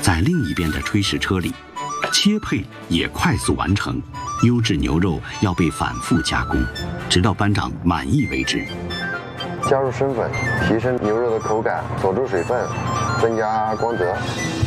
在另一边的炊事车里，切配也快速完成，优质牛肉要被反复加工，直到班长满意为止。 加入生粉，提升牛肉的口感，锁住水分，增加光泽。